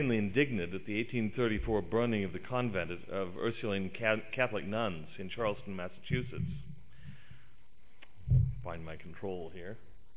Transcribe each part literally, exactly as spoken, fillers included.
indignant at the eighteen thirty-four burning of the convent of Ursuline Catholic nuns in Charlestown, Massachusetts. Find my control here.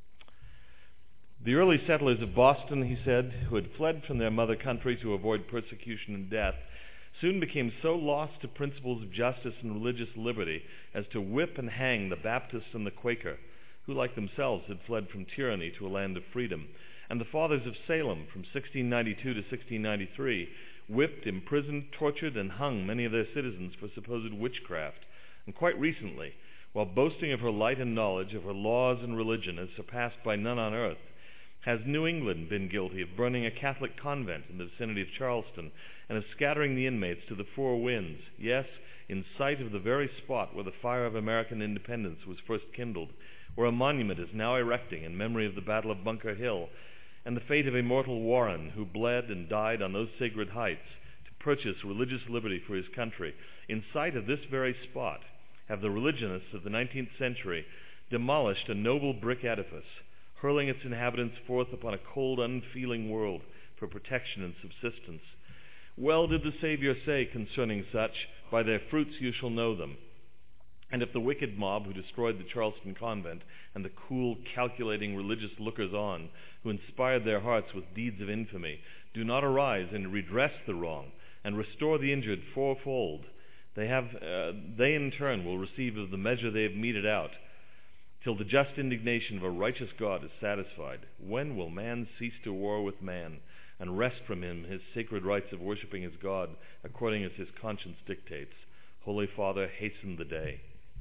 The early settlers of Boston, he said, who had fled from their mother country to avoid persecution and death, soon became so lost to principles of justice and religious liberty as to whip and hang the Baptist and the Quaker, who like themselves had fled from tyranny to a land of freedom, and the fathers of Salem from sixteen ninety-two to sixteen ninety-three whipped, imprisoned, tortured, and hung many of their citizens for supposed witchcraft. And quite recently, while boasting of her light and knowledge of her laws and religion as surpassed by none on earth, has New England been guilty of burning a Catholic convent in the vicinity of Charleston and of scattering the inmates to the four winds, yes, in sight of the very spot where the fire of American independence was first kindled, where a monument is now erecting in memory of the Battle of Bunker Hill and the fate of immortal Warren, who bled and died on those sacred heights to purchase religious liberty for his country. In sight of this very spot have the religionists of the nineteenth century demolished a noble brick edifice, hurling its inhabitants forth upon a cold, unfeeling world for protection and subsistence. Well did the Savior say concerning such, "By their fruits you shall know them." And if the wicked mob who destroyed the Charleston convent and the cool, calculating religious lookers-on who inspired their hearts with deeds of infamy do not arise and redress the wrong and restore the injured fourfold, they have, uh, they in turn will receive of the measure they have meted out, till the just indignation of a righteous God is satisfied. When will man cease to war with man and wrest from him his sacred rights of worshiping his God according as his conscience dictates? Holy Father, hasten the day.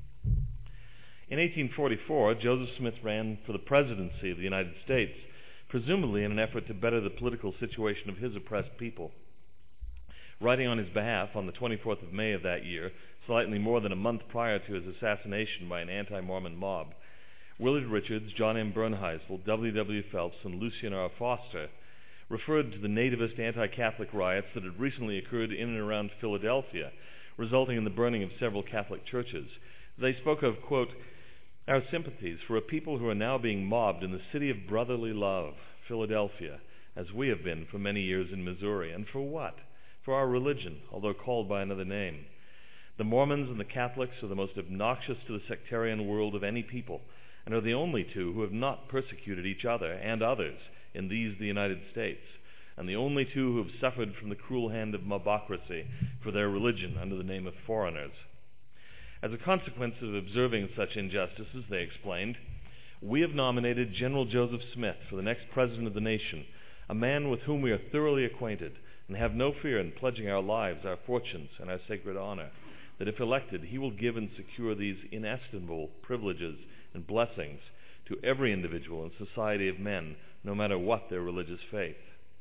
In eighteen forty-four, Joseph Smith ran for the presidency of the United States, presumably in an effort to better the political situation of his oppressed people. Writing on his behalf on the twenty-fourth of May of that year, slightly more than a month prior to his assassination by an anti-Mormon mob, Willard Richards, John M. Bernheisel, W. W. Phelps, and Lucian R. Foster referred to the nativist anti-Catholic riots that had recently occurred in and around Philadelphia, resulting in the burning of several Catholic churches. They spoke of, quote, "our sympathies for a people who are now being mobbed in the city of brotherly love, Philadelphia, as we have been for many years in Missouri. And for what? For our religion, although called by another name. The Mormons and the Catholics are the most obnoxious to the sectarian world of any people, and are the only two who have not persecuted each other and others in these the United States, and the only two who have suffered from the cruel hand of mobocracy for their religion under the name of foreigners." As a consequence of observing such injustices, they explained, "we have nominated General Joseph Smith for the next president of the nation, a man with whom we are thoroughly acquainted, and have no fear in pledging our lives, our fortunes, and our sacred honor, that if elected, he will give and secure these inestimable privileges and blessings to every individual and society of men, no matter what their religious faith."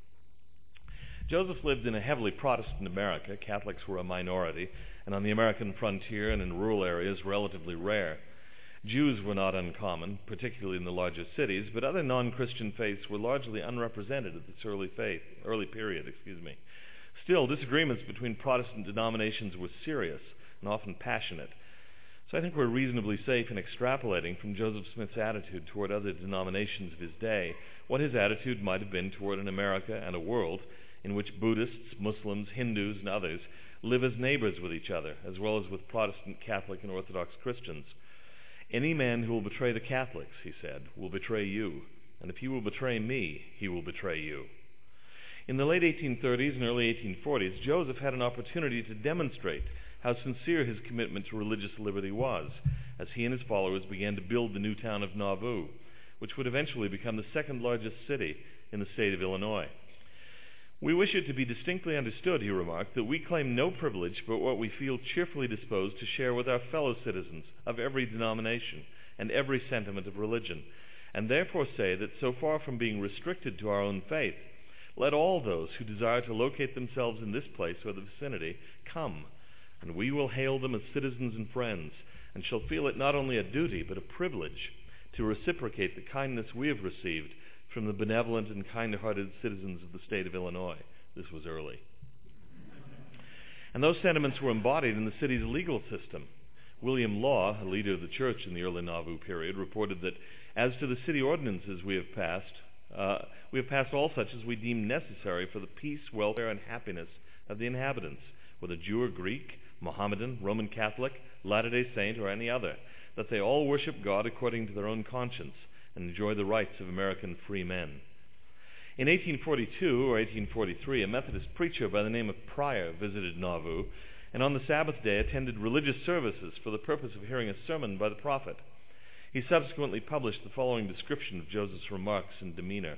Joseph lived in a heavily Protestant America. Catholics were a minority, and on the American frontier and in rural areas relatively rare. Jews were not uncommon, particularly in the larger cities, but other non-Christian faiths were largely unrepresented at this early faith, early period, excuse me. Still, disagreements between Protestant denominations were serious and often passionate. So I think we're reasonably safe in extrapolating from Joseph Smith's attitude toward other denominations of his day what his attitude might have been toward an America and a world in which Buddhists, Muslims, Hindus, and others live as neighbors with each other, as well as with Protestant, Catholic, and Orthodox Christians. "Any man who will betray the Catholics," he said, "will betray you, and if he will betray me, he will betray you." In the late eighteen thirties and early eighteen forties, Joseph had an opportunity to demonstrate how sincere his commitment to religious liberty was, as he and his followers began to build the new town of Nauvoo, which would eventually become the second largest city in the state of Illinois. "We wish it to be distinctly understood," he remarked, "that we claim no privilege but what we feel cheerfully disposed to share with our fellow citizens of every denomination and every sentiment of religion, and therefore say that so far from being restricted to our own faith, let all those who desire to locate themselves in this place or the vicinity come, and we will hail them as citizens and friends, and shall feel it not only a duty but a privilege to reciprocate the kindness we have received from the benevolent and kind-hearted citizens of the state of Illinois." This was early. And those sentiments were embodied in the city's legal system. William Law, a leader of the church in the early Nauvoo period, reported that, "as to the city ordinances we have passed, Uh, we have passed all such as we deem necessary for the peace, welfare, and happiness of the inhabitants, whether Jew or Greek, Mohammedan, Roman Catholic, Latter-day Saint, or any other, that they all worship God according to their own conscience and enjoy the rights of American free men. In eighteen forty-two or eighteen forty-three, a Methodist preacher by the name of Pryor visited Nauvoo, and on the Sabbath day attended religious services for the purpose of hearing a sermon by the prophet. He subsequently published the following description of Joseph's remarks and demeanor.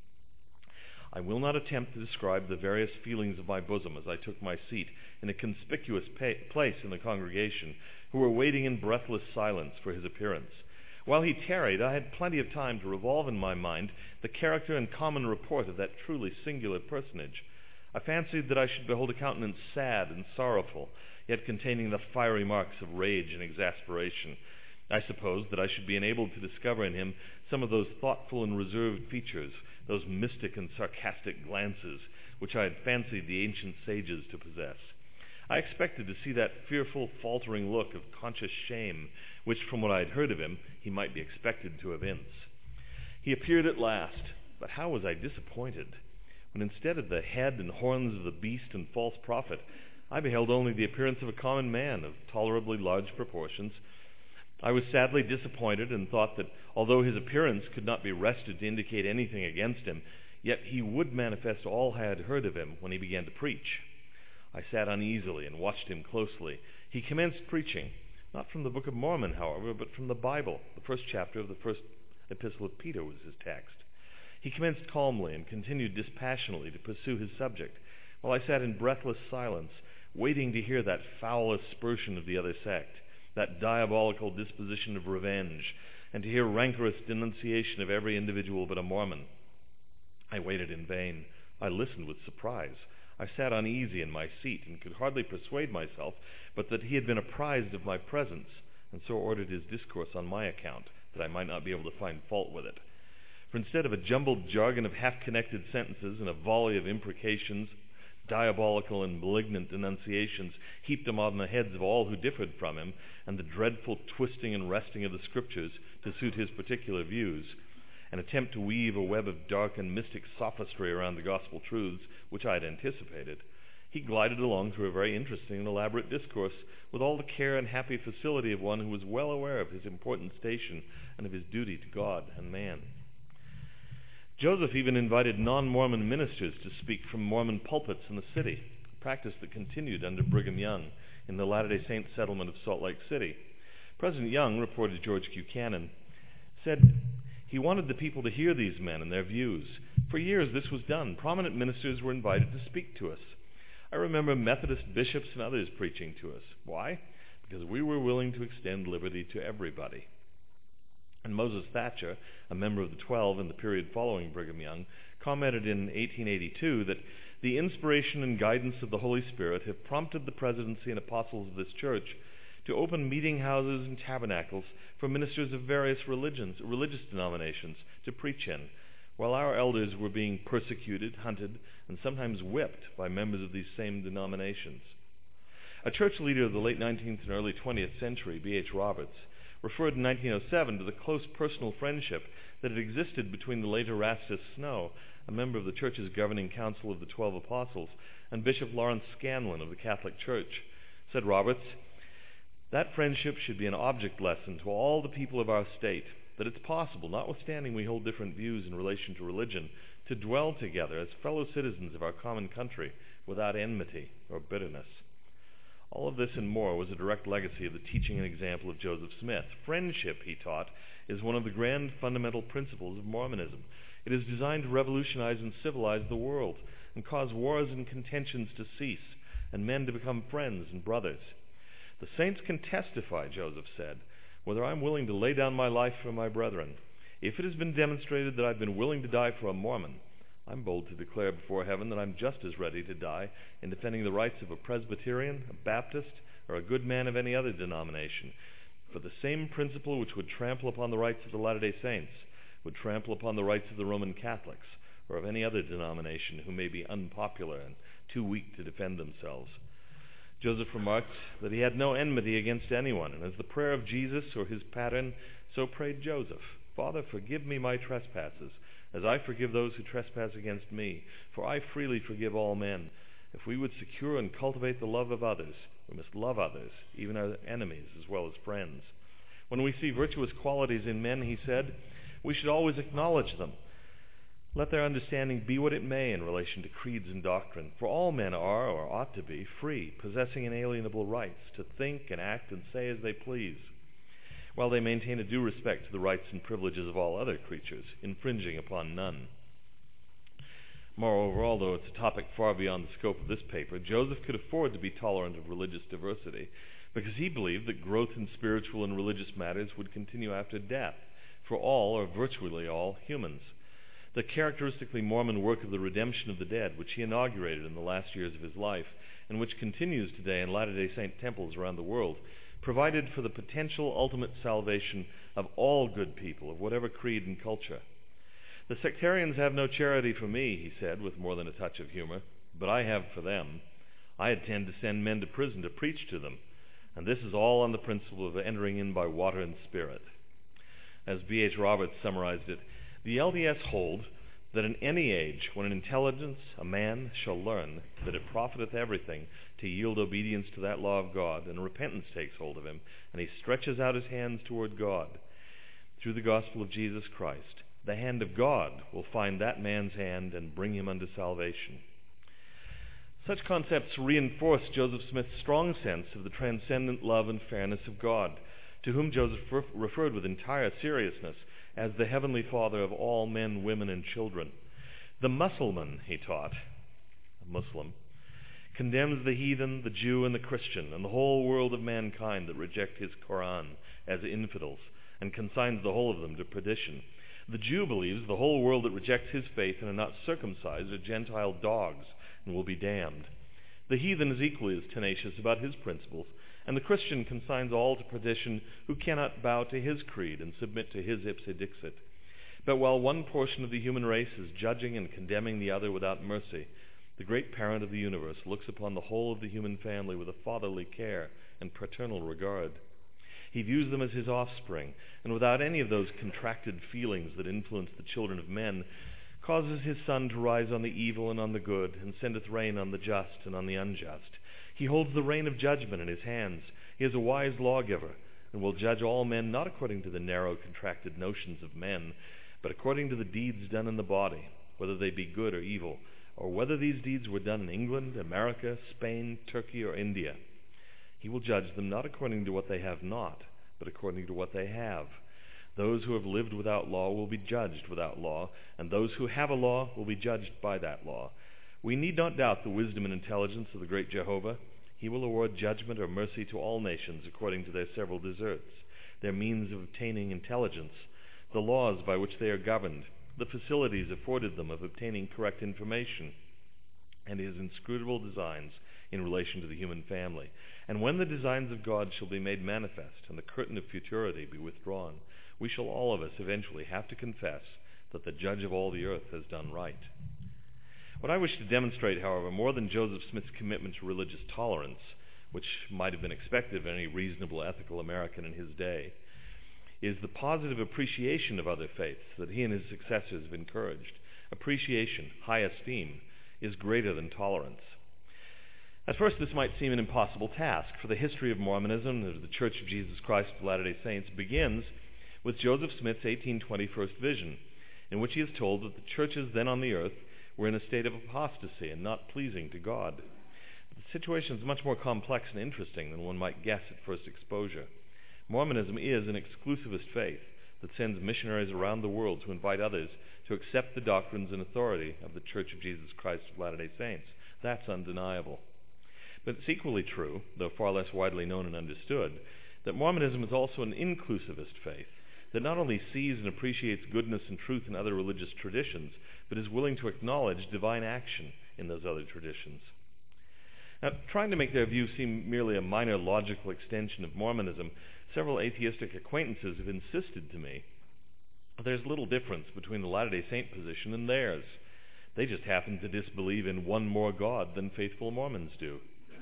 I will not attempt to describe the various feelings of my bosom as I took my seat in a conspicuous pa- place in the congregation, who were waiting in breathless silence for his appearance. While he tarried, I had plenty of time to revolve in my mind the character and common report of that truly singular personage. I fancied that I should behold a countenance sad and sorrowful, yet containing the fiery marks of rage and exasperation. I supposed that I should be enabled to discover in him some of those thoughtful and reserved features, those mystic and sarcastic glances, which I had fancied the ancient sages to possess. I expected to see that fearful, faltering look of conscious shame, which, from what I had heard of him, he might be expected to evince. He appeared at last, but how was I disappointed, when instead of the head and horns of the beast and false prophet, I beheld only the appearance of a common man of tolerably large proportions. I was sadly disappointed, and thought that although his appearance could not be wrested to indicate anything against him, yet he would manifest all I had heard of him when he began to preach. I sat uneasily and watched him closely. He commenced preaching, not from the Book of Mormon, however, but from the Bible. The first chapter of the first epistle of Peter was his text. He commenced calmly and continued dispassionately to pursue his subject, while I sat in breathless silence, waiting to hear that foul aspersion of the other sect, that diabolical disposition of revenge, and to hear rancorous denunciation of every individual but a Mormon. I waited in vain. I listened with surprise. I sat uneasy in my seat, and could hardly persuade myself but that he had been apprised of my presence, and so ordered his discourse on my account, that I might not be able to find fault with it. For instead of a jumbled jargon of half-connected sentences and a volley of imprecations, diabolical and malignant denunciations heaped upon the heads of all who differed from him, and the dreadful twisting and wresting of the Scriptures to suit his particular views, an attempt to weave a web of dark and mystic sophistry around the gospel truths which I had anticipated, he glided along through a very interesting and elaborate discourse with all the care and happy facility of one who was well aware of his important station and of his duty to God and man. Joseph even invited non-Mormon ministers to speak from Mormon pulpits in the city, a practice that continued under Brigham Young in the Latter-day Saint settlement of Salt Lake City. President Young, reported George Buchanan, said he wanted the people to hear these men and their views. For years this was done. Prominent ministers were invited to speak to us. I remember Methodist bishops and others preaching to us. Why? Because we were willing to extend liberty to everybody. And Moses Thatcher, a member of the Twelve in the period following Brigham Young, commented in eighteen eighty-two that the inspiration and guidance of the Holy Spirit have prompted the presidency and apostles of this church to open meeting houses and tabernacles for ministers of various religions, religious denominations to preach in, while our elders were being persecuted, hunted, and sometimes whipped by members of these same denominations. A church leader of the late nineteenth and early twentieth century, B H Roberts, referred in nineteen oh seven to the close personal friendship that had existed between the late Erastus Snow, a member of the church's governing council of the Twelve Apostles, and Bishop Lawrence Scanlon of the Catholic Church. Said Roberts, that friendship should be an object lesson to all the people of our state, that it's possible, notwithstanding we hold different views in relation to religion, to dwell together as fellow citizens of our common country without enmity or bitterness. All of this and more was a direct legacy of the teaching and example of Joseph Smith. Friendship, he taught, is one of the grand fundamental principles of Mormonism. It is designed to revolutionize and civilize the world and cause wars and contentions to cease and men to become friends and brothers. The saints can testify, Joseph said, whether I'm willing to lay down my life for my brethren. If it has been demonstrated that I've been willing to die for a Mormon, I'm bold to declare before heaven that I'm just as ready to die in defending the rights of a Presbyterian, a Baptist, or a good man of any other denomination. For the same principle which would trample upon the rights of the Latter-day Saints would trample upon the rights of the Roman Catholics, or of any other denomination who may be unpopular and too weak to defend themselves. Joseph remarked that he had no enmity against anyone, and as the prayer of Jesus or his pattern, so prayed Joseph, Father, forgive me my trespasses, as I forgive those who trespass against me, for I freely forgive all men. If we would secure and cultivate the love of others, we must love others, even our enemies as well as friends. When we see virtuous qualities in men, he said, we should always acknowledge them. Let their understanding be what it may in relation to creeds and doctrine, for all men are, or ought to be, free, possessing inalienable rights to think and act and say as they please, while they maintain a due respect to the rights and privileges of all other creatures, infringing upon none. Moreover, although it's a topic far beyond the scope of this paper, Joseph could afford to be tolerant of religious diversity because he believed that growth in spiritual and religious matters would continue after death for all, or virtually all, humans. The characteristically Mormon work of the redemption of the dead, which he inaugurated in the last years of his life, and which continues today in Latter-day Saint temples around the world, provided for the potential ultimate salvation of all good people of whatever creed and culture. The sectarians have no charity for me, he said, with more than a touch of humor, but I have for them. I intend to send men to prison to preach to them, and this is all on the principle of entering in by water and spirit. As B H Roberts summarized it, the L D S hold that in any age, when an intelligence, a man, shall learn that it profiteth everything to yield obedience to that law of God, and repentance takes hold of him, and he stretches out his hands toward God, through the gospel of Jesus Christ, the hand of God will find that man's hand and bring him unto salvation. Such concepts reinforce Joseph Smith's strong sense of the transcendent love and fairness of God, to whom Joseph referred with entire seriousness as the Heavenly Father of all men, women, and children. The Mussulman, he taught, a Muslim, condemns the heathen, the Jew, and the Christian, and the whole world of mankind that reject his Quran as infidels, and consigns the whole of them to perdition. The Jew believes the whole world that rejects his faith and are not circumcised are Gentile dogs and will be damned. The heathen is equally as tenacious about his principles, and the Christian consigns all to perdition who cannot bow to his creed and submit to his ipse dixit. But while one portion of the human race is judging and condemning the other without mercy, the great parent of the universe looks upon the whole of the human family with a fatherly care and paternal regard. He views them as his offspring, and without any of those contracted feelings that influence the children of men, causes his sun to rise on the evil and on the good, and sendeth rain on the just and on the unjust. He holds the rein of judgment in his hands. He is a wise lawgiver, and will judge all men not according to the narrow, contracted notions of men, but according to the deeds done in the body, whether they be good or evil, or whether these deeds were done in England, America, Spain, Turkey, or India. He will judge them not according to what they have not, but according to what they have. Those who have lived without law will be judged without law, and those who have a law will be judged by that law. We need not doubt the wisdom and intelligence of the great Jehovah. He will award judgment or mercy to all nations according to their several deserts, their means of obtaining intelligence, the laws by which they are governed, the facilities afforded them of obtaining correct information, and his inscrutable designs in relation to the human family. And when the designs of God shall be made manifest, and the curtain of futurity be withdrawn, we shall all of us eventually have to confess that the Judge of all the earth has done right. What I wish to demonstrate, however, more than Joseph Smith's commitment to religious tolerance, which might have been expected of any reasonable ethical American in his day, is the positive appreciation of other faiths that he and his successors have encouraged. Appreciation, high esteem, is greater than tolerance. At first this might seem an impossible task, for the history of Mormonism and of the Church of Jesus Christ of Latter-day Saints begins with Joseph Smith's eighteen twenty first vision, in which he is told that the churches then on the earth were in a state of apostasy and not pleasing to God. But the situation is much more complex and interesting than one might guess at first exposure. Mormonism is an exclusivist faith that sends missionaries around the world to invite others to accept the doctrines and authority of the Church of Jesus Christ of Latter-day Saints. That's undeniable. But it's equally true, though far less widely known and understood, that Mormonism is also an inclusivist faith that not only sees and appreciates goodness and truth in other religious traditions, but is willing to acknowledge divine action in those other traditions. Now, trying to make their view seem merely a minor logical extension of Mormonism, several atheistic acquaintances have insisted to me that there's little difference between the Latter-day Saint position and theirs. They just happen to disbelieve in one more God than faithful Mormons do.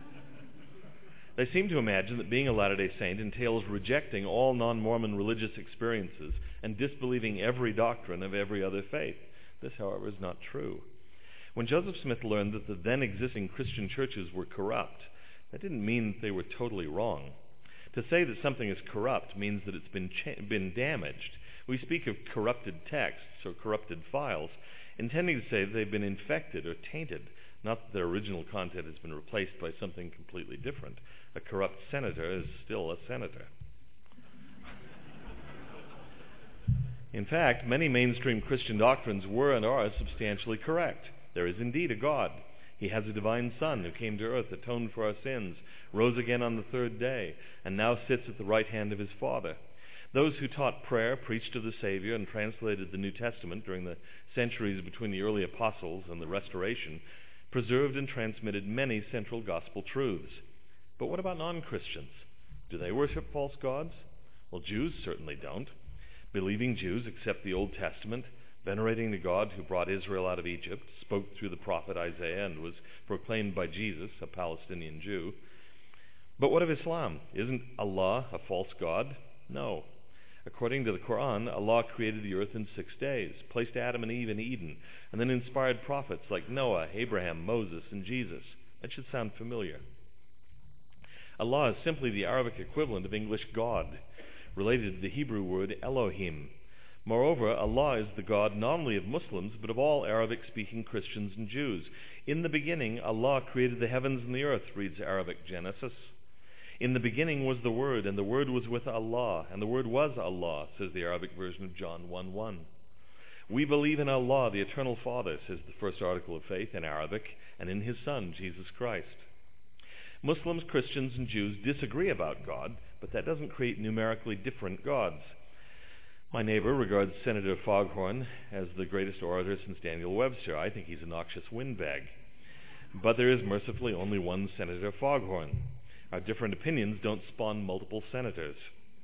They seem to imagine that being a Latter-day Saint entails rejecting all non-Mormon religious experiences and disbelieving every doctrine of every other faith. This, however, is not true. When Joseph Smith learned that the then existing Christian churches were corrupt, that didn't mean that they were totally wrong. To say that something is corrupt means that it's been cha- been damaged. We speak of corrupted texts or corrupted files, intending to say that they've been infected or tainted, not that their original content has been replaced by something completely different. A corrupt senator is still a senator. In fact, many mainstream Christian doctrines were and are substantially correct. There is indeed a God. He has a divine Son who came to earth, atoned for our sins, rose again on the third day, and now sits at the right hand of his Father. Those who taught prayer, preached of the Savior, and translated the New Testament during the centuries between the early apostles and the Restoration preserved and transmitted many central gospel truths. But what about non-Christians? Do they worship false gods? Well, Jews certainly don't. Believing Jews accept the Old Testament, venerating the God who brought Israel out of Egypt, spoke through the prophet Isaiah, and was proclaimed by Jesus, a Palestinian Jew. But what of Islam? Isn't Allah a false god? No. According to the Quran, Allah created the earth in six days, placed Adam and Eve in Eden, and then inspired prophets like Noah, Abraham, Moses, and Jesus. That should sound familiar. Allah is simply the Arabic equivalent of English God, related to the Hebrew word Elohim. Moreover, Allah is the God not only of Muslims, but of all Arabic-speaking Christians and Jews. In the beginning, Allah created the heavens and the earth, reads Arabic Genesis. In the beginning was the Word, and the Word was with Allah, and the Word was Allah, says the Arabic version of John one one. We believe in Allah, the Eternal Father, says the first article of faith in Arabic, and in His Son, Jesus Christ. Muslims, Christians, and Jews disagree about God, but that doesn't create numerically different gods. My neighbor regards Senator Foghorn as the greatest orator since Daniel Webster. I think he's a noxious windbag. But there is mercifully only one Senator Foghorn. Our different opinions don't spawn multiple senators.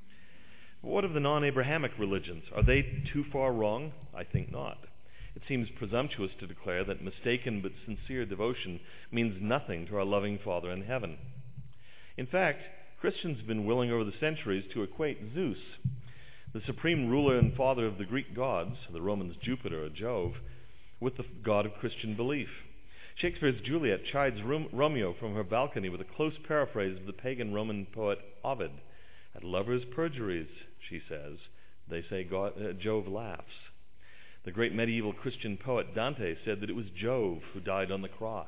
But what of the non-Abrahamic religions? Are they too far wrong? I think not. It seems presumptuous to declare that mistaken but sincere devotion means nothing to our loving Father in heaven. In fact, Christians have been willing over the centuries to equate Zeus, the supreme ruler and father of the Greek gods, the Romans Jupiter or Jove, with the God of Christian belief. Shakespeare's Juliet chides Romeo from her balcony with a close paraphrase of the pagan Roman poet Ovid. At lovers' perjuries, she says, they say God, uh, Jove laughs. The great medieval Christian poet Dante said that it was Jove who died on the cross.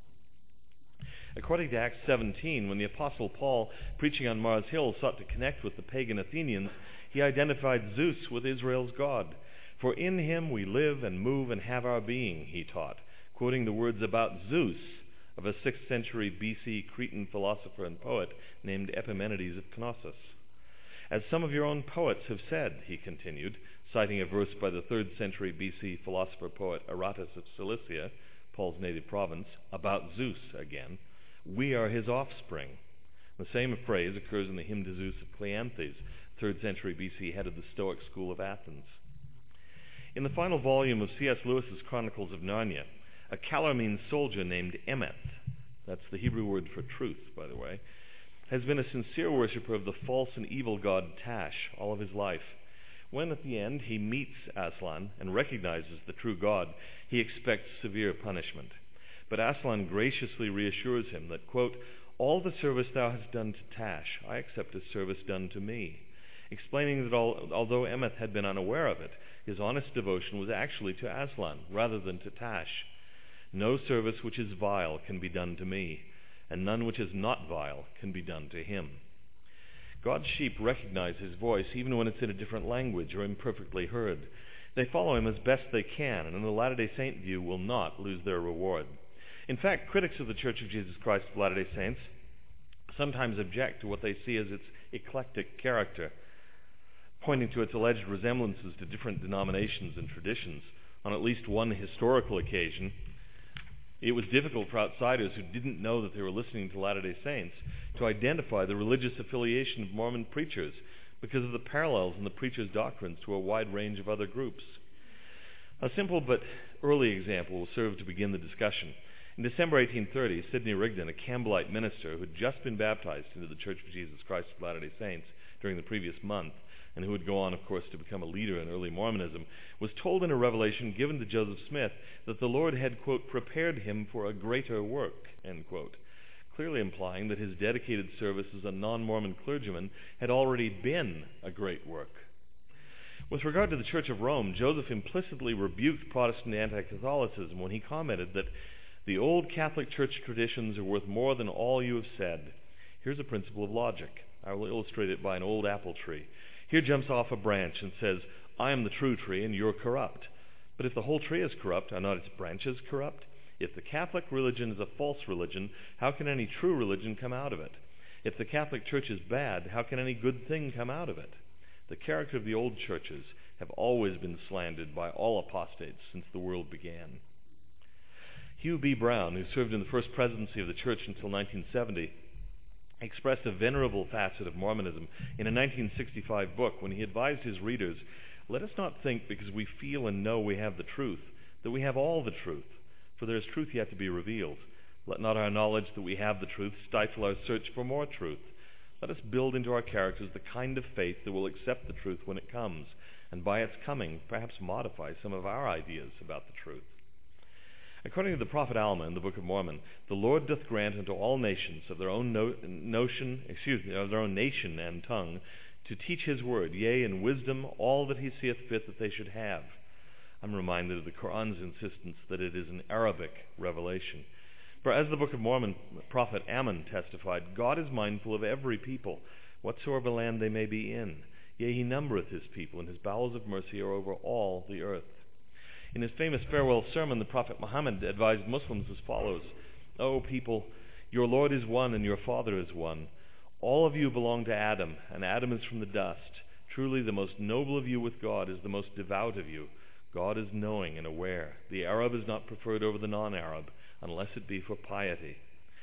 According to Acts seventeen, when the Apostle Paul, preaching on Mars Hill, sought to connect with the pagan Athenians, he identified Zeus with Israel's God. For in him we live and move and have our being, he taught, quoting the words about Zeus of a sixth century B C Cretan philosopher and poet named Epimenides of Knossos. As some of your own poets have said, he continued, citing a verse by the third century B C philosopher-poet Aratus of Cilicia, Paul's native province, about Zeus again, we are his offspring. The same phrase occurs in the hymn to Zeus of Cleanthes, third century B C head of the Stoic school of Athens. In the final volume of C S Lewis's Chronicles of Narnia, a Calormene soldier named Emeth, that's the Hebrew word for truth, by the way, has been a sincere worshipper of the false and evil god Tash all of his life. When at the end he meets Aslan and recognizes the true God, he expects severe punishment. But Aslan graciously reassures him that, quote, all the service thou hast done to Tash, I accept as service done to me, explaining that all, although Emeth had been unaware of it, his honest devotion was actually to Aslan rather than to Tash. No service which is vile can be done to me, and none which is not vile can be done to him. God's sheep recognize his voice even when it's in a different language or imperfectly heard. They follow him as best they can, and in the Latter-day Saint view will not lose their reward. In fact, critics of the Church of Jesus Christ of Latter-day Saints sometimes object to what they see as its eclectic character, pointing to its alleged resemblances to different denominations and traditions. On at least one historical occasion, it was difficult for outsiders who didn't know that they were listening to Latter-day Saints to identify the religious affiliation of Mormon preachers because of the parallels in the preachers' doctrines to a wide range of other groups. A simple but early example will serve to begin the discussion. In December eighteen thirty, Sidney Rigdon, a Campbellite minister who had just been baptized into the Church of Jesus Christ of Latter-day Saints during the previous month, and who would go on, of course, to become a leader in early Mormonism, was told in a revelation given to Joseph Smith that the Lord had, quote, prepared him for a greater work, end quote, clearly implying that his dedicated service as a non-Mormon clergyman had already been a great work. With regard to the Church of Rome, Joseph implicitly rebuked Protestant anti-Catholicism when he commented that the old Catholic Church traditions are worth more than all you have said. Here's a principle of logic. I will illustrate it by an old apple tree. Here jumps off a branch and says, I am the true tree and you're corrupt. But if the whole tree is corrupt, are not its branches corrupt? If the Catholic religion is a false religion, how can any true religion come out of it? If the Catholic Church is bad, how can any good thing come out of it? The character of the old churches have always been slandered by all apostates since the world began. Hugh B. Brown, who served in the first presidency of the church until nineteen seventy, expressed a venerable facet of Mormonism in a nineteen sixty-five book when he advised his readers, let us not think because we feel and know we have the truth, that we have all the truth, for there is truth yet to be revealed. Let not our knowledge that we have the truth stifle our search for more truth. Let us build into our characters the kind of faith that will accept the truth when it comes, and by its coming perhaps modify some of our ideas about the truth. According to the prophet Alma in the Book of Mormon, the Lord doth grant unto all nations of their own no- notion, excuse me, of their own nation and tongue, to teach his word, yea, in wisdom, all that he seeth fit that they should have. I'm reminded of the Quran's insistence that it is an Arabic revelation. For as the Book of Mormon prophet Ammon testified, God is mindful of every people, whatsoever land they may be in. Yea, he numbereth his people, and his bowels of mercy are over all the earth. In his famous farewell sermon, the Prophet Muhammad advised Muslims as follows, O people, your Lord is one and your Father is one. All of you belong to Adam, and Adam is from the dust. Truly the most noble of you with God is the most devout of you. God is knowing and aware. The Arab is not preferred over the non-Arab, unless it be for piety.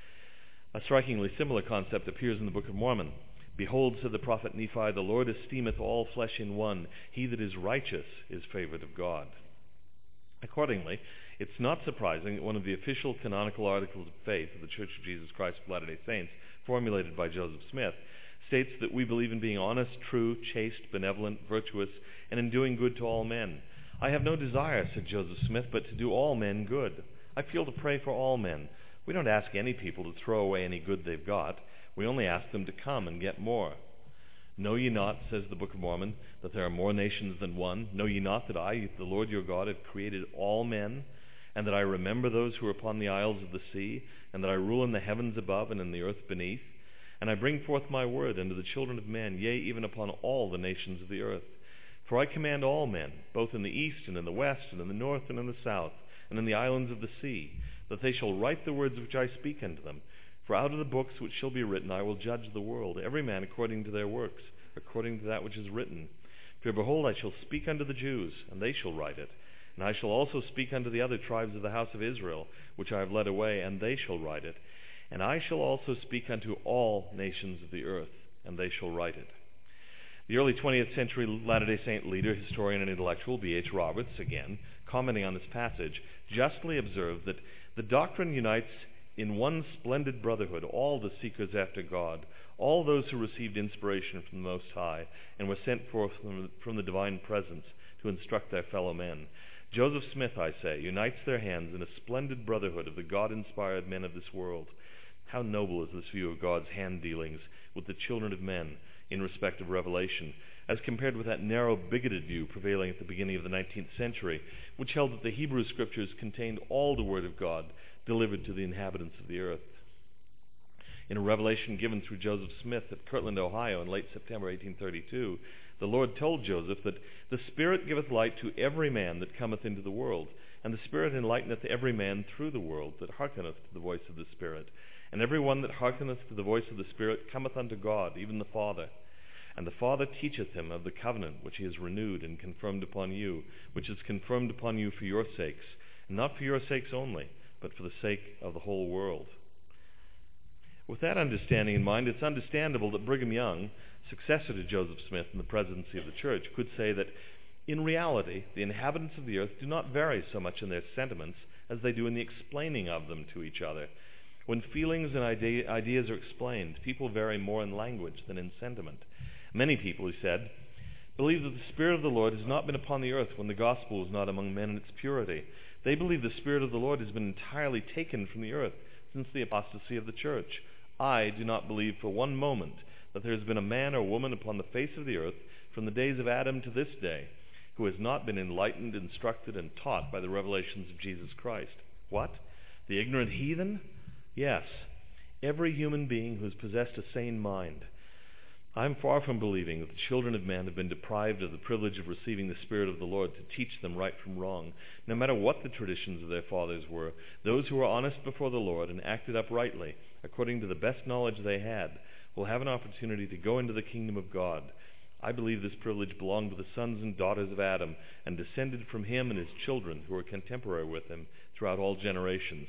A strikingly similar concept appears in the Book of Mormon. Behold, said the prophet Nephi, the Lord esteemeth all flesh in one. He that is righteous is favored of God. Accordingly, it's not surprising that one of the official canonical articles of faith of the Church of Jesus Christ of Latter-day Saints, formulated by Joseph Smith, states that we believe in being honest, true, chaste, benevolent, virtuous, and in doing good to all men. I have no desire, said Joseph Smith, but to do all men good. I feel to pray for all men. We don't ask any people to throw away any good they've got. We only ask them to come and get more. Know ye not, says the Book of Mormon, that there are more nations than one? Know ye not that I, the Lord your God, have created all men, and that I remember those who are upon the isles of the sea, and that I rule in the heavens above and in the earth beneath? And I bring forth my word unto the children of men, yea, even upon all the nations of the earth. For I command all men, both in the east and in the west, and in the north and in the south, and in the islands of the sea, that they shall write the words which I speak unto them. For out of the books which shall be written I will judge the world, every man according to their works, according to that which is written. For behold, I shall speak unto the Jews, and they shall write it. And I shall also speak unto the other tribes of the house of Israel, which I have led away, and they shall write it. And I shall also speak unto all nations of the earth, and they shall write it. The early twentieth century Latter-day Saint leader, historian, and intellectual B H Roberts, again, commenting on this passage, justly observed that the doctrine unites in one splendid brotherhood all the seekers after God, all those who received inspiration from the Most High and were sent forth from the divine presence to instruct their fellow men. Joseph Smith, I say, unites their hands in a splendid brotherhood of the God-inspired men of this world. How noble is this view of God's hand-dealings with the children of men in respect of revelation, as compared with that narrow, bigoted view prevailing at the beginning of the nineteenth century, which held that the Hebrew Scriptures contained all the Word of God delivered to the inhabitants of the earth. In a revelation given through Joseph Smith at Kirtland, Ohio in late September eighteen thirty-two, the Lord told Joseph that the Spirit giveth light to every man that cometh into the world, and the Spirit enlighteneth every man through the world that hearkeneth to the voice of the Spirit. And every one that hearkeneth to the voice of the Spirit cometh unto God, even the Father. And the Father teacheth him of the covenant which he has renewed and confirmed upon you, which is confirmed upon you for your sakes, and not for your sakes only, but for the sake of the whole world. With that understanding in mind, it's understandable that Brigham Young, successor to Joseph Smith in the presidency of the church, could say that in reality the inhabitants of the earth do not vary so much in their sentiments as they do in the explaining of them to each other. When feelings and ide- ideas are explained, people vary more in language than in sentiment. Many people, he said, believe that the Spirit of the Lord has not been upon the earth when the gospel was not among men in its purity. They believe the Spirit of the Lord has been entirely taken from the earth since the apostasy of the church. I do not believe for one moment that there has been a man or woman upon the face of the earth from the days of Adam to this day who has not been enlightened, instructed, and taught by the revelations of Jesus Christ. What? The ignorant heathen? Yes, every human being who has possessed a sane mind. I am far from believing that the children of men have been deprived of the privilege of receiving the Spirit of the Lord to teach them right from wrong. No matter what the traditions of their fathers were, those who were honest before the Lord and acted uprightly, according to the best knowledge they had, will have an opportunity to go into the kingdom of God. I believe this privilege belonged to the sons and daughters of Adam and descended from him and his children who were contemporary with him throughout all generations.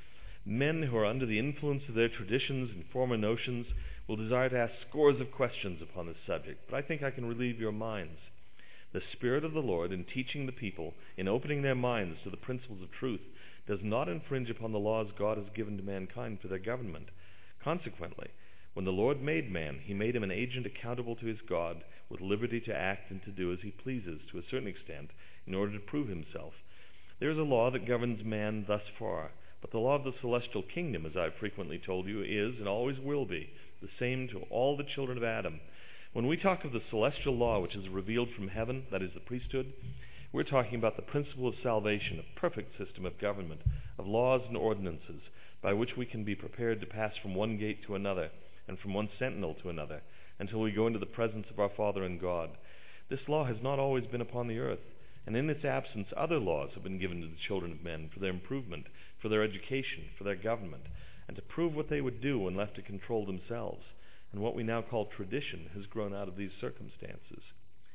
Men who are under the influence of their traditions and former notions will desire to ask scores of questions upon this subject, but I think I can relieve your minds. The Spirit of the Lord in teaching the people, in opening their minds to the principles of truth, does not infringe upon the laws God has given to mankind for their government. Consequently, when the Lord made man, he made him an agent accountable to his God, with liberty to act and to do as he pleases to a certain extent in order to prove himself. There is a law that governs man thus far, but the law of the celestial kingdom, as I have frequently told you, is and always will be the same to all the children of Adam. When we talk of the celestial law which is revealed from heaven, that is the priesthood, we're talking about the principle of salvation, a perfect system of government, of laws and ordinances, by which we can be prepared to pass from one gate to another, and from one sentinel to another, until we go into the presence of our Father and God. This law has not always been upon the earth, and in its absence other laws have been given to the children of men for their improvement, for their education, for their government, and to prove what they would do when left to control themselves. And what we now call tradition has grown out of these circumstances.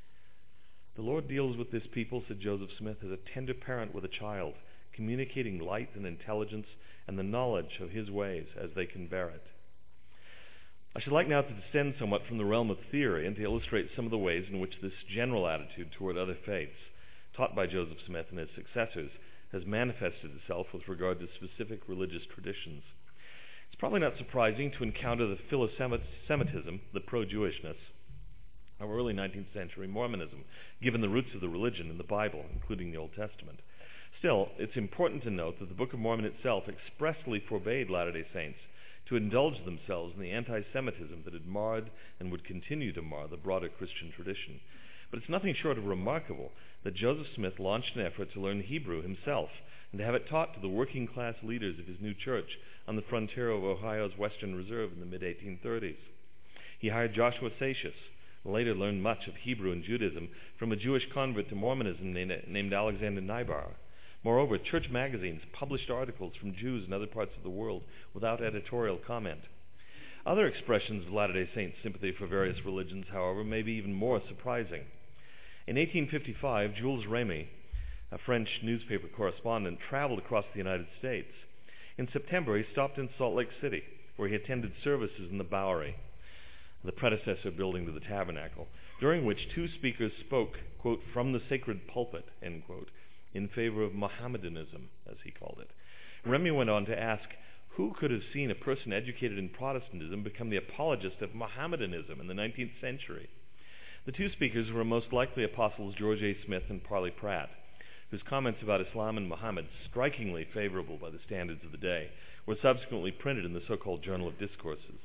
The Lord deals with this people, said Joseph Smith, as a tender parent with a child, communicating light and intelligence and the knowledge of his ways as they can bear it. I should like now to descend somewhat from the realm of theory and to illustrate some of the ways in which this general attitude toward other faiths, taught by Joseph Smith and his successors, has manifested itself with regard to specific religious traditions. It's probably not surprising to encounter the philo-Semitism, the pro-Jewishness, of early nineteenth century Mormonism, given the roots of the religion in the Bible, including the Old Testament. Still, it's important to note that the Book of Mormon itself expressly forbade Latter-day Saints to indulge themselves in the anti-Semitism that had marred and would continue to mar the broader Christian tradition. But it's nothing short of remarkable that Joseph Smith launched an effort to learn Hebrew himself and to have it taught to the working class leaders of his new church on the frontier of Ohio's Western Reserve in the mid eighteen thirties. He hired Joshua Satius, and later learned much of Hebrew and Judaism from a Jewish convert to Mormonism named Alexander Nybar. Moreover, church magazines published articles from Jews in other parts of the world without editorial comment. Other expressions of Latter-day Saints' sympathy for various religions, however, may be even more surprising. In eighteen fifty-five, Jules Remy, a French newspaper correspondent, traveled across the United States. In September, he stopped in Salt Lake City, where he attended services in the Bowery, the predecessor building to the Tabernacle, during which two speakers spoke, quote, from the sacred pulpit, end quote, in favor of Mohammedanism, as he called it. Remy went on to ask, who could have seen a person educated in Protestantism become the apologist of Mohammedanism in the nineteenth century? The two speakers were most likely apostles George A. Smith and Parley Pratt, whose comments about Islam and Muhammad, strikingly favorable by the standards of the day, were subsequently printed in the so-called Journal of Discourses.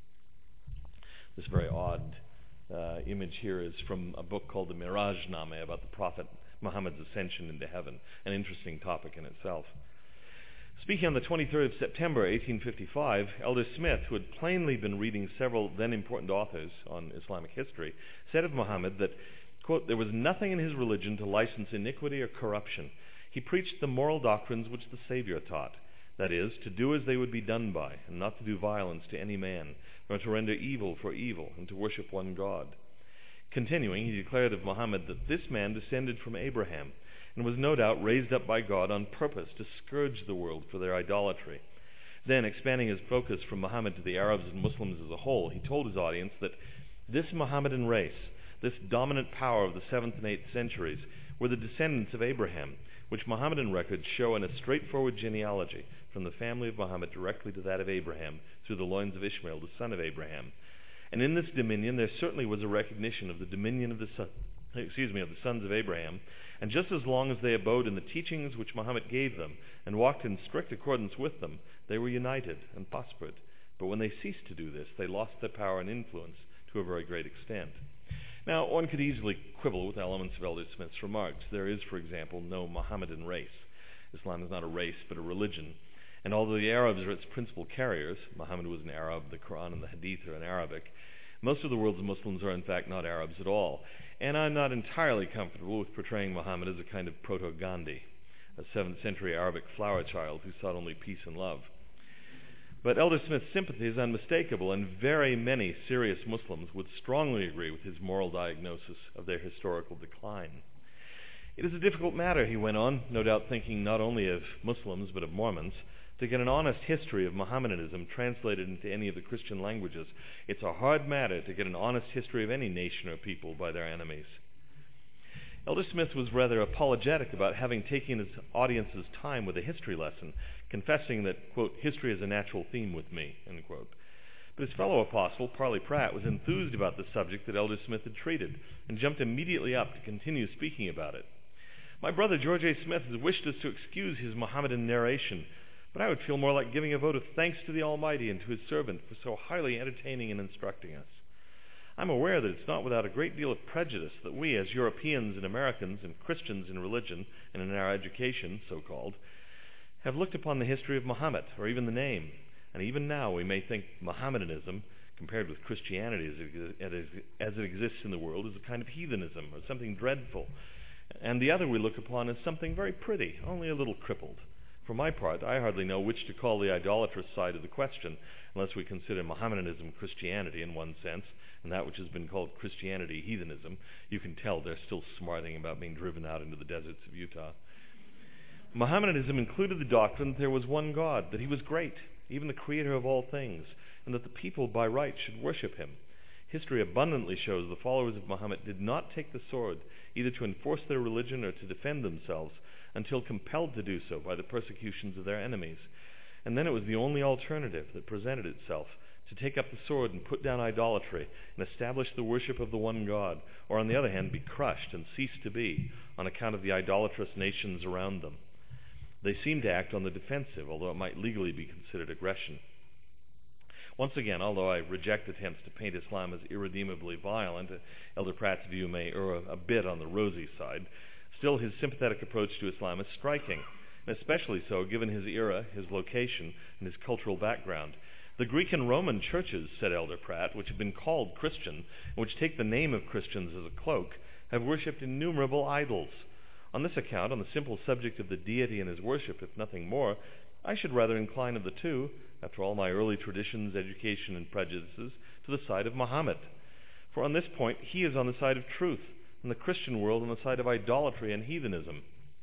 This very odd uh, image here is from a book called the Miraj-Nameh about the Prophet Muhammad's ascension into heaven, an interesting topic in itself. Speaking on the twenty-third of September, eighteen fifty-five, Elder Smith, who had plainly been reading several then important authors on Islamic history, said of Muhammad that, quote, there was nothing in his religion to license iniquity or corruption. He preached the moral doctrines which the Savior taught, that is, to do as they would be done by, and not to do violence to any man, nor to render evil for evil, and to worship one God. Continuing, he declared of Muhammad that this man descended from Abraham, and was no doubt raised up by God on purpose to scourge the world for their idolatry. Then, expanding his focus from Muhammad to the Arabs and Muslims as a whole, he told his audience that this Mohammedan race, this dominant power of the seventh and eighth centuries, were the descendants of Abraham, which Mohammedan records show in a straightforward genealogy from the family of Muhammad directly to that of Abraham, through the loins of Ishmael, the son of Abraham. And in this dominion there certainly was a recognition of the dominion of the son, excuse me, of the sons of Abraham, and just as long as they abode in the teachings which Muhammad gave them and walked in strict accordance with them, they were united and prospered. But when they ceased to do this, they lost their power and influence to a very great extent. Now, one could easily quibble with elements of Elder Smith's remarks. There is, for example, no Mohammedan race. Islam is not a race, but a religion. And although the Arabs are its principal carriers, Muhammad was an Arab, the Quran and the Hadith are in Arabic, most of the world's Muslims are in fact not Arabs at all. And I'm not entirely comfortable with portraying Muhammad as a kind of proto-Gandhi, a seventh century Arabic flower child who sought only peace and love. But Elder Smith's sympathy is unmistakable, and very many serious Muslims would strongly agree with his moral diagnosis of their historical decline. It is a difficult matter, he went on, no doubt thinking not only of Muslims but of Mormons, to get an honest history of Mohammedanism translated into any of the Christian languages. It's a hard matter to get an honest history of any nation or people by their enemies. Elder Smith was rather apologetic about having taken his audience's time with a history lesson, confessing that, quote, history is a natural theme with me, end quote. But his fellow apostle, Parley Pratt, was enthused about the subject that Elder Smith had treated, and jumped immediately up to continue speaking about it. My brother George A. Smith has wished us to excuse his Mohammedan narration, but I would feel more like giving a vote of thanks to the Almighty and to his servant for so highly entertaining and instructing us. I'm aware that it's not without a great deal of prejudice that we, as Europeans and Americans and Christians in religion and in our education, so-called, have looked upon the history of Muhammad, or even the name, and even now we may think Mohammedanism, compared with Christianity as it, as it exists in the world, is a kind of heathenism or something dreadful, and the other we look upon as something very pretty, only a little crippled. For my part, I hardly know which to call the idolatrous side of the question, unless we consider Mohammedanism Christianity in one sense, and that which has been called Christianity heathenism. You can tell they're still smarting about being driven out into the deserts of Utah. Mohammedanism included the doctrine that there was one God, that he was great, even the creator of all things, and that the people by right should worship him. History abundantly shows the followers of Muhammad did not take the sword, either to enforce their religion or to defend themselves, until compelled to do so by the persecutions of their enemies. And then it was the only alternative that presented itself, to take up the sword and put down idolatry and establish the worship of the one God, or on the other hand be crushed and cease to be on account of the idolatrous nations around them. They seemed to act on the defensive, although it might legally be considered aggression. Once again, although I reject attempts to paint Islam as irredeemably violent, Elder Pratt's view may err a bit on the rosy side, still his sympathetic approach to Islam is striking, and especially so given his era, his location, and his cultural background. The Greek and Roman churches, said Elder Pratt, which have been called Christian, and which take the name of Christians as a cloak, have worshipped innumerable idols. On this account, on the simple subject of the deity and his worship, if nothing more, I should rather incline of the two, after all my early traditions, education, and prejudices, to the side of Muhammad. For on this point, he is on the side of truth, and the Christian world on the side of idolatry and heathenism.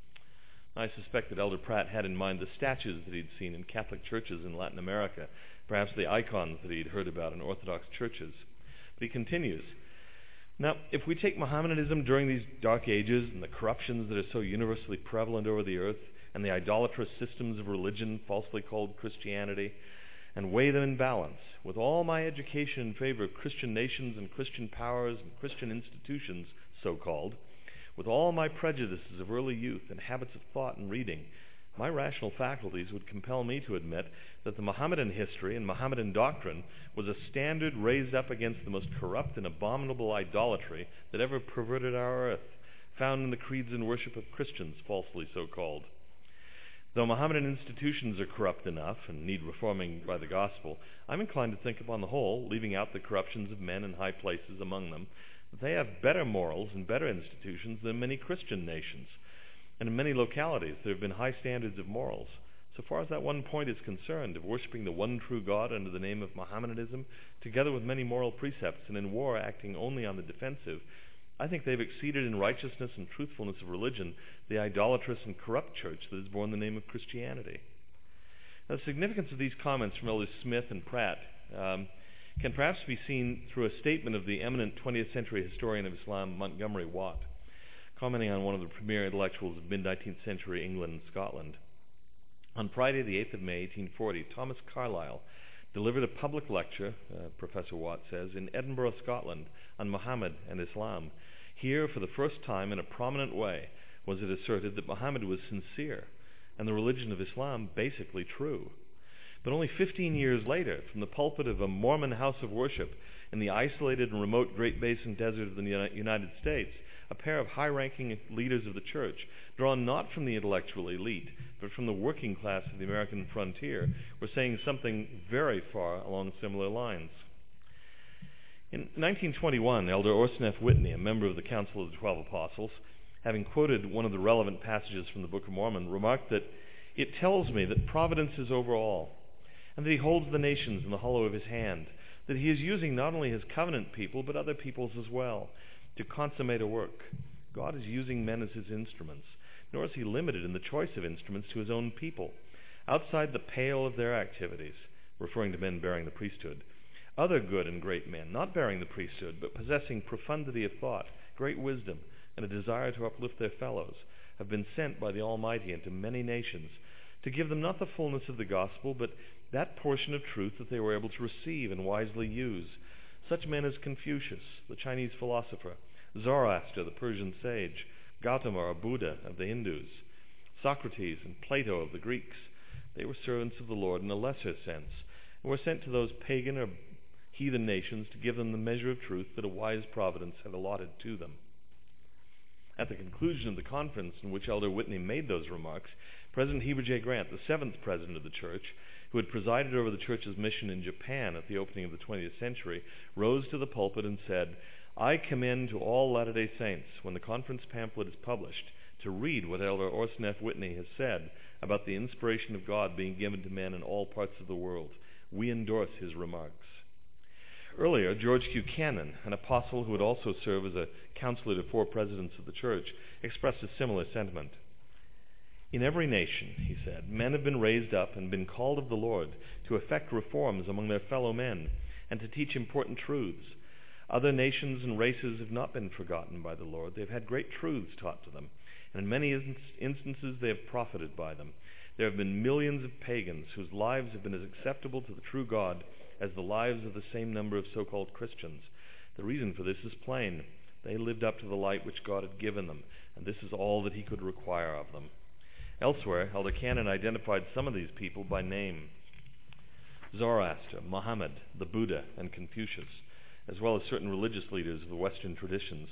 I suspect that Elder Pratt had in mind the statues that he'd seen in Catholic churches in Latin America, perhaps the icons that he'd heard about in Orthodox churches. But he continues, now, if we take Mohammedanism during these dark ages and the corruptions that are so universally prevalent over the earth, and the idolatrous systems of religion falsely called Christianity, and weigh them in balance with all my education in favor of Christian nations and Christian powers and Christian institutions, so-called, with all my prejudices of early youth and habits of thought and reading, my rational faculties would compel me to admit that the Mohammedan history and Mohammedan doctrine was a standard raised up against the most corrupt and abominable idolatry that ever perverted our earth, found in the creeds and worship of Christians, falsely so-called. Though Mohammedan institutions are corrupt enough and need reforming by the gospel, I'm inclined to think upon the whole, leaving out the corruptions of men in high places among them, that they have better morals and better institutions than many Christian nations. And in many localities there have been high standards of morals. So far as that one point is concerned, of worshipping the one true God under the name of Mohammedanism, together with many moral precepts, and in war acting only on the defensive, I think they've exceeded in righteousness and truthfulness of religion the idolatrous and corrupt church that has borne the name of Christianity. Now, the significance of these comments from Elders Smith and Pratt um, can perhaps be seen through a statement of the eminent twentieth century historian of Islam, Montgomery Watt, commenting on one of the premier intellectuals of mid-nineteenth century England and Scotland. On Friday, the eighth of May, eighteen forty, Thomas Carlyle delivered a public lecture, uh, Professor Watt says, in Edinburgh, Scotland, on Muhammad and Islam. Here, for the first time in a prominent way, was it asserted that Muhammad was sincere and the religion of Islam basically true. But only fifteen years later, from the pulpit of a Mormon house of worship in the isolated and remote Great Basin desert of the United States, a pair of high-ranking leaders of the church, drawn not from the intellectual elite, but from the working class of the American frontier, were saying something very far along similar lines. In nineteen twenty-one, Elder Orson F. Whitney, a member of the Council of the Twelve Apostles, having quoted one of the relevant passages from the Book of Mormon, remarked that it tells me that providence is over all, and that he holds the nations in the hollow of his hand, that he is using not only his covenant people, but other peoples as well, to consummate a work. God is using men as his instruments, nor is he limited in the choice of instruments to his own people. Outside the pale of their activities, referring to men bearing the priesthood, other good and great men, not bearing the priesthood, but possessing profundity of thought, great wisdom, and a desire to uplift their fellows, have been sent by the Almighty into many nations to give them not the fullness of the gospel, but that portion of truth that they were able to receive and wisely use. Such men as Confucius, the Chinese philosopher, Zoroaster, the Persian sage, Gautama or Buddha of the Hindus, Socrates and Plato of the Greeks. They were servants of the Lord in a lesser sense, and were sent to those pagan or heathen nations to give them the measure of truth that a wise providence had allotted to them. At the conclusion of the conference in which Elder Whitney made those remarks, President Heber J. Grant, the seventh president of the church, who had presided over the church's mission in Japan at the opening of the twentieth century, rose to the pulpit and said, "I commend to all Latter-day Saints, when the conference pamphlet is published, to read what Elder Orson F. Whitney has said about the inspiration of God being given to men in all parts of the world. We endorse his remarks." Earlier, George Q. Cannon, an apostle who would also serve as a counselor to four presidents of the church, expressed a similar sentiment. "In every nation," he said, "men have been raised up and been called of the Lord to effect reforms among their fellow men and to teach important truths. Other nations and races have not been forgotten by the Lord. They've had great truths taught to them, and in many instances they have profited by them. There have been millions of pagans whose lives have been as acceptable to the true God as the lives of the same number of so-called Christians. The reason for this is plain. They lived up to the light which God had given them, and this is all that he could require of them." Elsewhere, Elder Cannon identified some of these people by name: Zoroaster, Muhammad, the Buddha, and Confucius, as well as certain religious leaders of the Western traditions.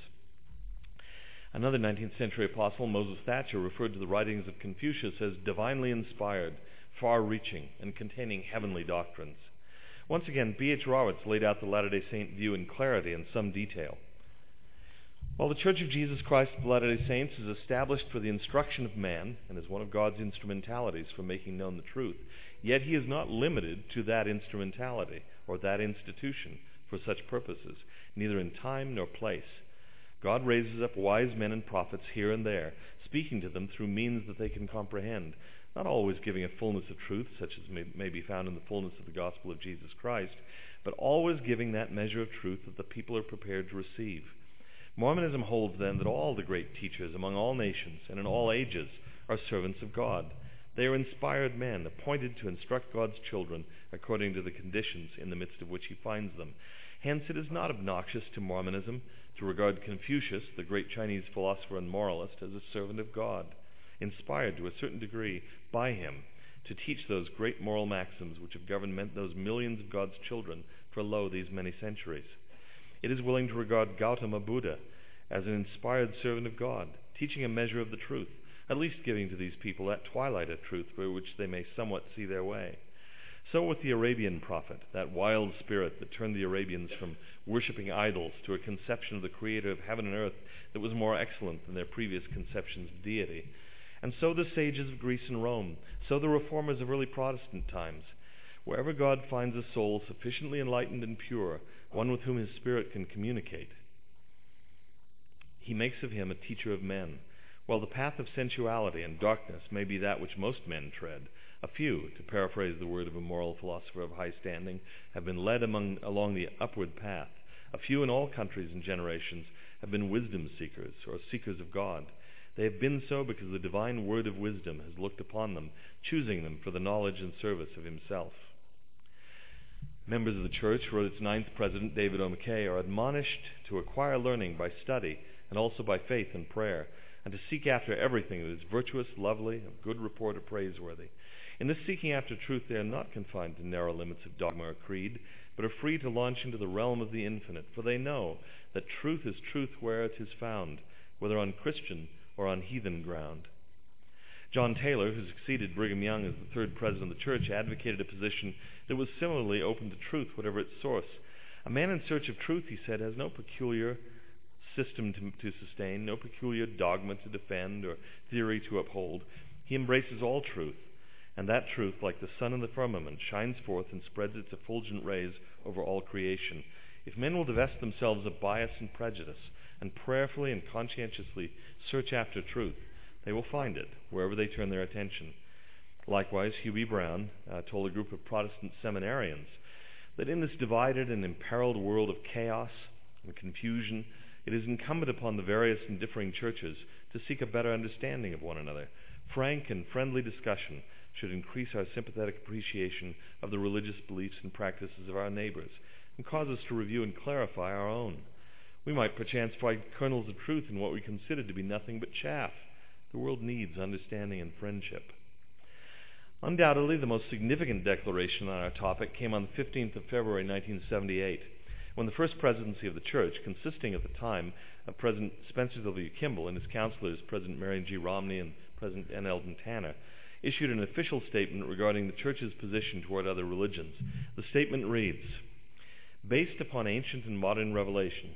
Another nineteenth century apostle, Moses Thatcher, referred to the writings of Confucius as divinely inspired, far-reaching, and containing heavenly doctrines. Once again, B H Rawitz laid out the Latter-day Saint view in clarity and some detail. While the Church of Jesus Christ of Latter-day Saints is established for the instruction of man and is one of God's instrumentalities for making known the truth, yet he is not limited to that instrumentality or that institution for such purposes, neither in time nor place. God raises up wise men and prophets here and there, speaking to them through means that they can comprehend, not always giving a fullness of truth, such as may, may be found in the fullness of the gospel of Jesus Christ, but always giving that measure of truth that the people are prepared to receive. Mormonism holds then that all the great teachers among all nations and in all ages are servants of God. They are inspired men, appointed to instruct God's children according to the conditions in the midst of which he finds them. Hence it is not obnoxious to Mormonism to regard Confucius, the great Chinese philosopher and moralist, as a servant of God, inspired to a certain degree by him to teach those great moral maxims which have governed those millions of God's children for lo these many centuries. It is willing to regard Gautama Buddha as an inspired servant of God, teaching a measure of the truth, at least giving to these people that twilight of truth by which they may somewhat see their way. So with the Arabian prophet, that wild spirit that turned the Arabians from worshipping idols to a conception of the creator of heaven and earth that was more excellent than their previous conceptions of deity. And so the sages of Greece and Rome, so the reformers of early Protestant times. Wherever God finds a soul sufficiently enlightened and pure, one with whom his spirit can communicate, he makes of him a teacher of men. While the path of sensuality and darkness may be that which most men tread, a few, to paraphrase the word of a moral philosopher of high standing, have been led among, along the upward path. A few in all countries and generations have been wisdom seekers, or seekers of God. They have been so because the divine word of wisdom has looked upon them, choosing them for the knowledge and service of himself. Members of the church, wrote its ninth president, David O. McKay, are admonished to acquire learning by study and also by faith and prayer, and to seek after everything that is virtuous, lovely, of good report, or praiseworthy. In this seeking after truth, they are not confined to narrow limits of dogma or creed, but are free to launch into the realm of the infinite, for they know that truth is truth where it is found, whether on Christian or on heathen ground. John Taylor, who succeeded Brigham Young as the third president of the church, advocated a position that was similarly open to truth, whatever its source. A man in search of truth, he said, has no peculiar system to, to sustain, no peculiar dogma to defend or theory to uphold. He embraces all truth, and that truth, like the sun in the firmament, shines forth and spreads its effulgent rays over all creation. If men will divest themselves of bias and prejudice, and prayerfully and conscientiously search after truth, they will find it wherever they turn their attention. Likewise, Hugh B. Brown uh, told a group of Protestant seminarians that in this divided and imperiled world of chaos and confusion, it is incumbent upon the various and differing churches to seek a better understanding of one another. Frank and friendly discussion should increase our sympathetic appreciation of the religious beliefs and practices of our neighbors and cause us to review and clarify our own. We might perchance find kernels of truth in what we consider to be nothing but chaff. The world needs understanding and friendship. Undoubtedly, the most significant declaration on our topic came on the fifteenth of February nineteen seventy-eight, when the first presidency of the church, consisting at the time of President Spencer W. Kimball and his counselors, President Marion G. Romney and President N. Eldon Tanner, issued an official statement regarding the church's position toward other religions. The statement reads, "Based upon ancient and modern revelation,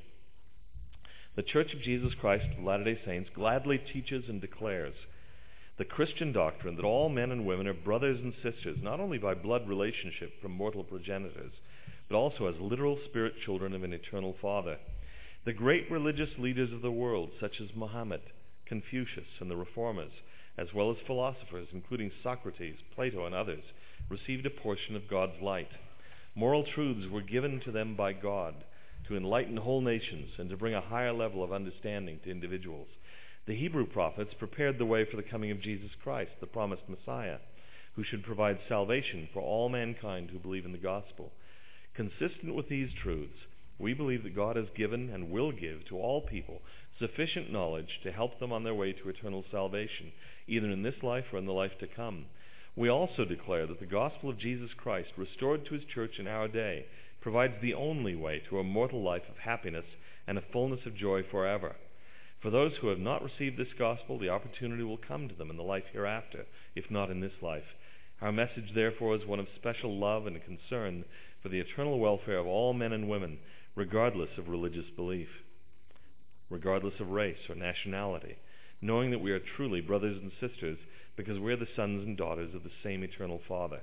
the Church of Jesus Christ of Latter-day Saints gladly teaches and declares the Christian doctrine that all men and women are brothers and sisters, not only by blood relationship from mortal progenitors, but also as literal spirit children of an eternal Father. The great religious leaders of the world, such as Muhammad, Confucius, and the Reformers, as well as philosophers, including Socrates, Plato, and others, received a portion of God's light. Moral truths were given to them by God to enlighten whole nations and to bring a higher level of understanding to individuals. The Hebrew prophets prepared the way for the coming of Jesus Christ, the promised Messiah, who should provide salvation for all mankind who believe in the gospel. Consistent with these truths, we believe that God has given and will give to all people sufficient knowledge to help them on their way to eternal salvation, either in this life or in the life to come. We also declare that the gospel of Jesus Christ, restored to his church in our day, provides the only way to a mortal life of happiness and a fullness of joy forever. For those who have not received this gospel, the opportunity will come to them in the life hereafter, if not in this life. Our message, therefore, is one of special love and concern for the eternal welfare of all men and women, regardless of religious belief, regardless of race or nationality, knowing that we are truly brothers and sisters because we are the sons and daughters of the same eternal Father.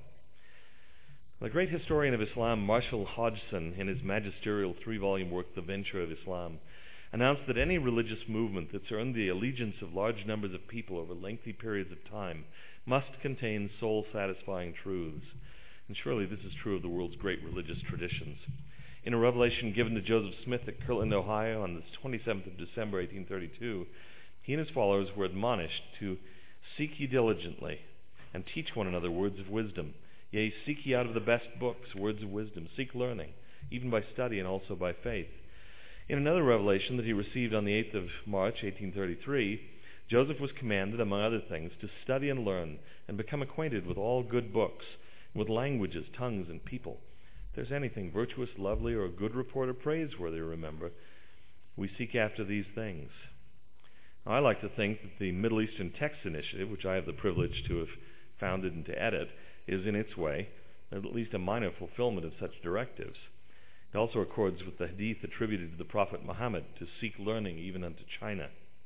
The great historian of Islam, Marshall Hodgson, in his magisterial three-volume work, The Venture of Islam, announced that any religious movement that's earned the allegiance of large numbers of people over lengthy periods of time must contain soul-satisfying truths. And surely this is true of the world's great religious traditions. In a revelation given to Joseph Smith at Kirtland, Ohio on the twenty-seventh of December, eighteen thirty-two, he and his followers were admonished to seek ye diligently and teach one another words of wisdom. Yea, seek ye out of the best books words of wisdom. Seek learning, even by study and also by faith. In another revelation that he received on the eighth of March, eighteen thirty-three, Joseph was commanded, among other things, to study and learn and become acquainted with all good books, with languages, tongues, and people. If there's anything virtuous, lovely, or a good report or praiseworthy, remember, we seek after these things. Now, I like to think that the Middle Eastern Text Initiative, which I have the privilege to have founded and to edit, is in its way at least a minor fulfillment of such directives. It also accords with the hadith attributed to the Prophet Muhammad to seek learning even unto China.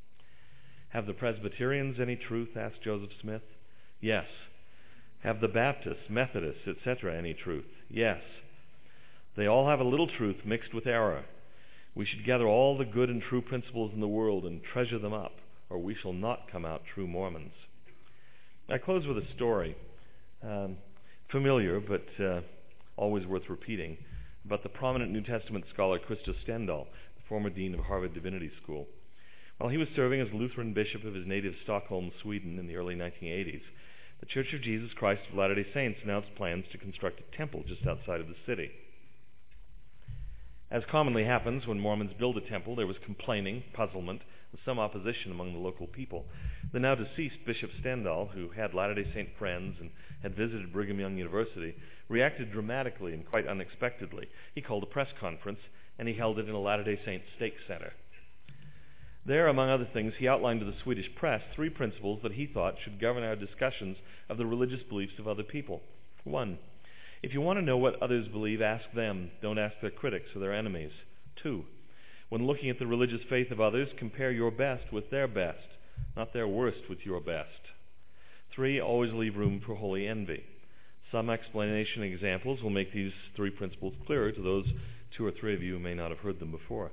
Have the Presbyterians any truth? Asked Joseph Smith. Yes. Have the Baptists, Methodists, et cetera any truth? Yes. They all have a little truth mixed with error. We should gather all the good and true principles in the world and treasure them up, or we shall not come out true Mormons. I close with a story, um, familiar but uh, always worth repeating, about the prominent New Testament scholar Christos Stendahl, the former dean of Harvard Divinity School. While he was serving as Lutheran bishop of his native Stockholm, Sweden in the early nineteen eighties, the Church of Jesus Christ of Latter-day Saints announced plans to construct a temple just outside of the city. As commonly happens when Mormons build a temple, there was complaining, puzzlement, and some opposition among the local people. The now deceased Bishop Stendahl, who had Latter-day Saint friends and had visited Brigham Young University, reacted dramatically and quite unexpectedly. He called a press conference, and he held it in a Latter-day Saint stake center. There, among other things, he outlined to the Swedish press three principles that he thought should govern our discussions of the religious beliefs of other people. One, if you want to know what others believe, ask them. Don't ask their critics or their enemies. Two, when looking at the religious faith of others, compare your best with their best, not their worst with your best. Three, always leave room for holy envy. Some explanation and examples will make these three principles clearer to those two or three of you who may not have heard them before.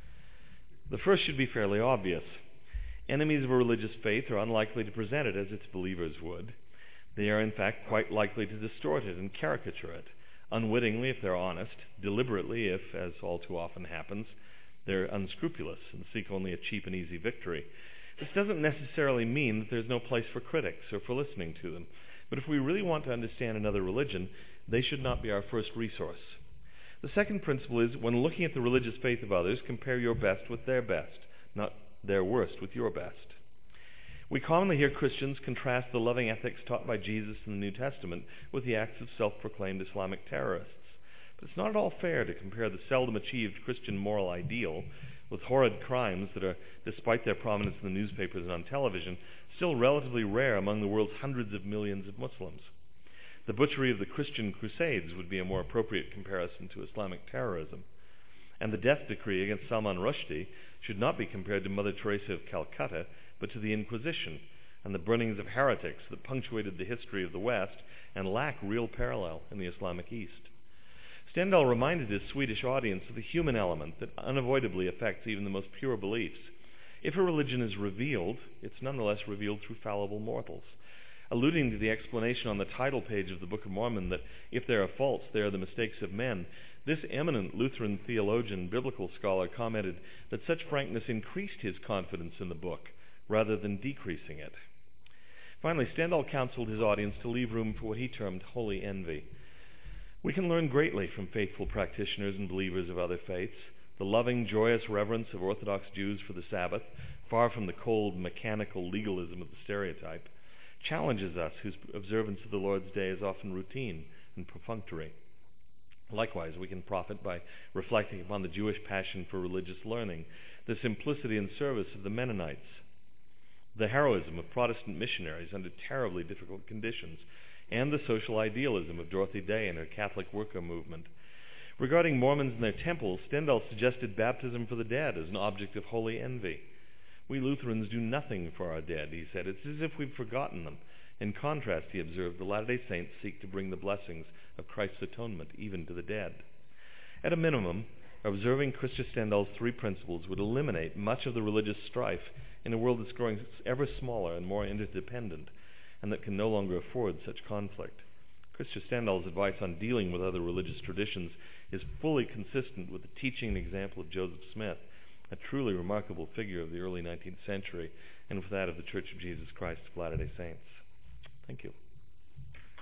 The first should be fairly obvious. Enemies of a religious faith are unlikely to present it as its believers would. They are in fact quite likely to distort it and caricature it, unwittingly if they're honest, deliberately if, as all too often happens, they're unscrupulous and seek only a cheap and easy victory. This doesn't necessarily mean that there's no place for critics or for listening to them, but if we really want to understand another religion, they should not be our first resource. The second principle is, when looking at the religious faith of others, compare your best with their best, not their worst with your best. We commonly hear Christians contrast the loving ethics taught by Jesus in the New Testament with the acts of self-proclaimed Islamic terrorists. But it's not at all fair to compare the seldom achieved Christian moral ideal with horrid crimes that are, despite their prominence in the newspapers and on television, still relatively rare among the world's hundreds of millions of Muslims. The butchery of the Christian Crusades would be a more appropriate comparison to Islamic terrorism. And the death decree against Salman Rushdie should not be compared to Mother Teresa of Calcutta, but to the Inquisition and the burnings of heretics that punctuated the history of the West and lack real parallel in the Islamic East. Stendahl reminded his Swedish audience of the human element that unavoidably affects even the most pure beliefs. If a religion is revealed, it's nonetheless revealed through fallible mortals. Alluding to the explanation on the title page of the Book of Mormon that if there are faults, they are the mistakes of men, this eminent Lutheran theologian and biblical scholar commented that such frankness increased his confidence in the book rather than decreasing it. Finally, Stendahl counseled his audience to leave room for what he termed holy envy. We can learn greatly from faithful practitioners and believers of other faiths. The loving, joyous reverence of Orthodox Jews for the Sabbath, far from the cold, mechanical legalism of the stereotype, challenges us whose observance of the Lord's Day is often routine and perfunctory. Likewise, we can profit by reflecting upon the Jewish passion for religious learning, the simplicity and service of the Mennonites, the heroism of Protestant missionaries under terribly difficult conditions, and the social idealism of Dorothy Day and her Catholic worker movement. Regarding Mormons and their temples, Stendahl suggested baptism for the dead as an object of holy envy. We Lutherans do nothing for our dead, he said. It's as if we've forgotten them. In contrast, he observed, the Latter-day Saints seek to bring the blessings of Christ's atonement even to the dead. At a minimum, observing Christian Stendahl's three principles would eliminate much of the religious strife in a world that's growing ever smaller and more interdependent, and that can no longer afford such conflict. Christian Stendahl's advice on dealing with other religious traditions is fully consistent with the teaching and example of Joseph Smith, a truly remarkable figure of the early nineteenth century, and with that of the Church of Jesus Christ of Latter-day Saints. Thank you.